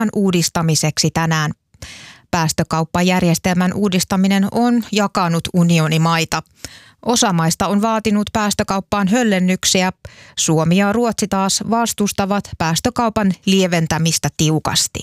uudistamiseksi tänään. Päästökauppajärjestelmän uudistaminen on jakanut unionimaita. Osa maista on vaatinut päästökauppaan höllennyksiä. Suomi ja Ruotsi taas vastustavat päästökaupan lieventämistä tiukasti.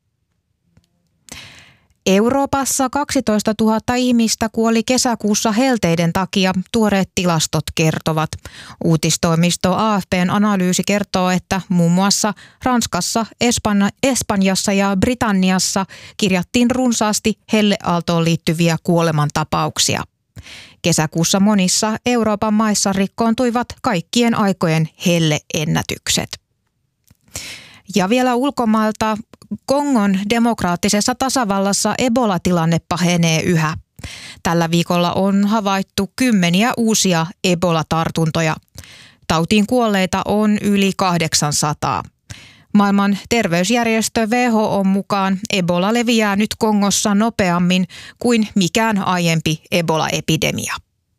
Euroopassa 12 000 ihmistä kuoli kesäkuussa helteiden takia, tuoreet tilastot kertovat. Uutistoimisto AFP:n analyysi kertoo, että muun muassa Ranskassa, Espanjassa ja Britanniassa kirjattiin runsaasti helleaaltoon liittyviä kuolemantapauksia. Kesäkuussa monissa Euroopan maissa rikkoontuivat kaikkien aikojen helleennätykset. Ja vielä ulkomailta Kongon demokraattisessa tasavallassa Ebola-tilanne pahenee yhä. Tällä viikolla on havaittu 10 uusia Ebola-tartuntoja. Tautiin kuolleita on yli 800. Maailman terveysjärjestö WHO:n mukaan Ebola leviää nyt Kongossa nopeammin kuin mikään aiempi Ebola-epidemia.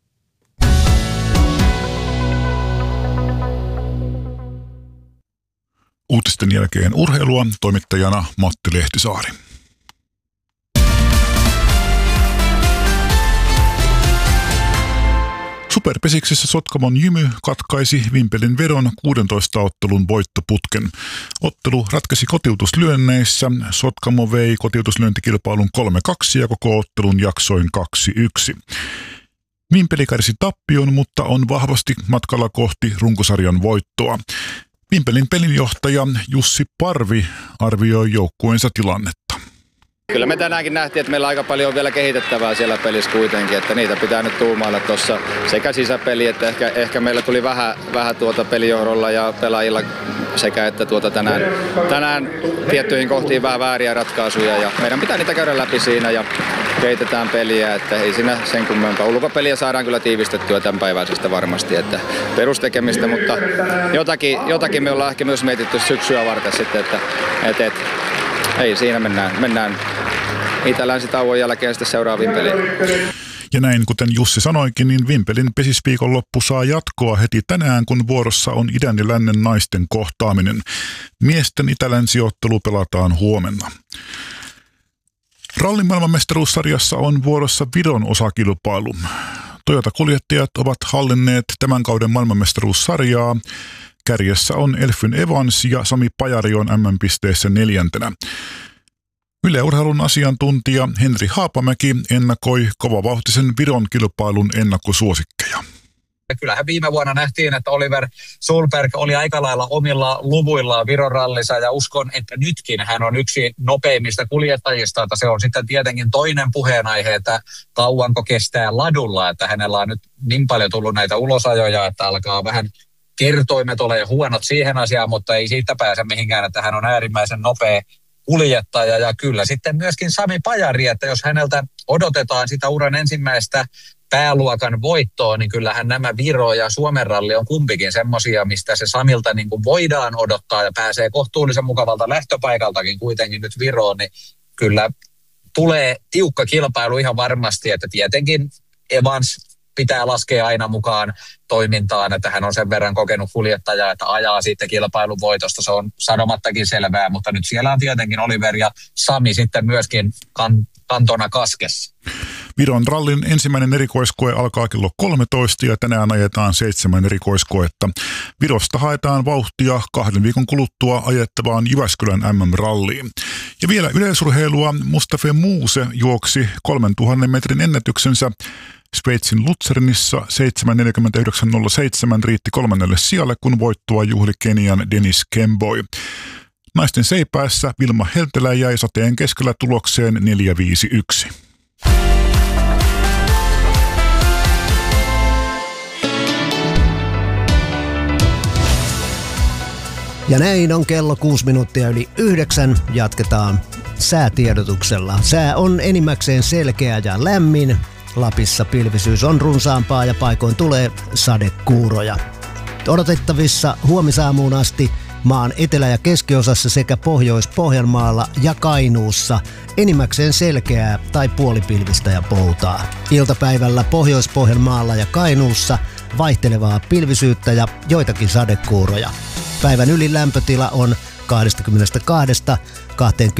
Uutisten jälkeen urheilua, toimittajana Matti Lehtisaari. Superpesiksessä Sotkamon Jymy katkaisi Vimpelin vedon 16 ottelun voittoputken. Ottelu ratkesi kotiutuslyönneissä. Sotkamo vei kotiutuslyöntikilpailun 3-2 ja koko ottelun jaksoin 2-1. Vimpeli kärsi tappion, mutta on vahvasti matkalla kohti runkosarjan voittoa. Vimpelin pelinjohtaja Jussi Parvi arvioi joukkueensa tilannetta. Kyllä me tänäänkin nähtiin, että meillä aika paljon on vielä kehitettävää siellä pelissä kuitenkin, että niitä pitää nyt tuumailla tuossa sekä sisäpeli, että ehkä meillä tuli vähän pelijohdolla ja pelaajilla sekä että tänään tiettyihin kohtiin vähän vääriä ratkaisuja ja meidän pitää niitä käydä läpi siinä ja kehitetään peliä, että ei siinä sen kummempaa. Ulkopeliä saadaan kyllä tiivistettyä tämän päiväisestä varmasti, että perustekemistä, mutta jotakin me ollaan ehkä myös mietitty syksyä varten sitten, että ei siinä mennään itä-länsitauon jälkeen sitten seuraaviin peliin. Ja näin kuten Jussi sanoikin, niin Vimpelin pesisviikonloppu saa jatkoa heti tänään, kun vuorossa on idän ja lännen naisten kohtaaminen. Miesten itä-länsiottelu pelataan huomenna. Rallin maailmanmestaruussarjassa on vuorossa Viron osakilpailu. Toyota-kuljettajat ovat hallinneet tämän kauden maailmanmestaruussarjaa. Kärjessä on Elfyn Evans ja Sami Pajari on MM-pisteessä 4. Yle Urheilun asiantuntija Henri Haapamäki ennakoi kovavauhtisen Viron kilpailun ennakkosuosikkeja. Kyllähän viime vuonna nähtiin, että Oliver Solberg oli aika lailla omilla luvuillaan Viron rallissa ja uskon, että nytkin hän on yksi nopeimmista kuljettajista. Että se on sitten tietenkin toinen puheenaihe, että kauanko kestää ladulla, että hänellä on nyt niin paljon tullut näitä ulosajoja, että alkaa vähän kertoimet ole huonot siihen asiaan, mutta ei siitä pääse mihinkään, että hän on äärimmäisen nopea kuljettaja ja kyllä sitten myöskin Sami Pajari, että jos häneltä odotetaan sitä uran ensimmäistä pääluokan voittoa, niin kyllähän nämä Viro ja Suomen ralli on kumpikin semmoisia, mistä se Samilta niin kuin voidaan odottaa ja pääsee kohtuullisen mukavalta lähtöpaikaltakin kuitenkin nyt Viroon, niin kyllä tulee tiukka kilpailu ihan varmasti, että tietenkin Evans pitää laskea aina mukaan toimintaan, että hän on sen verran kokenut kuljettaja, että ajaa sitten kilpailun voitosta. Se on sanomattakin selvää, mutta nyt siellä on tietenkin Oliver ja Sami sitten myöskin kantona kaskessa. Viron rallin ensimmäinen erikoiskoe alkaa kello 13 ja tänään ajetaan 7 erikoiskoetta. Virosta haetaan vauhtia 2 viikon kuluttua ajettavaan Jyväskylän MM-ralliin. Ja vielä yleisurheilua. Mustafa Muuse juoksi 3000 metrin ennätyksensä. Sveitsin Luzernissa 7.49.07 riitti 3. sijalle, kun voittoa juhli Kenian Dennis Kemboi. Naisten seipäässä Vilma Heltelä jäi sateen keskellä tulokseen 4.51. Ja näin on kello 8:06. Jatketaan säätiedotuksella. Sää on enimmäkseen selkeä ja lämmin. Lapissa pilvisyys on runsaampaa ja paikoin tulee sadekuuroja. Odotettavissa huomisaamuun asti maan etelä- ja keskiosassa sekä Pohjois-Pohjanmaalla ja Kainuussa enimmäkseen selkeää tai puolipilvistä ja poutaa. Iltapäivällä Pohjois-Pohjanmaalla ja Kainuussa vaihtelevaa pilvisyyttä ja joitakin sadekuuroja. Päivän ylin lämpötila on 22 20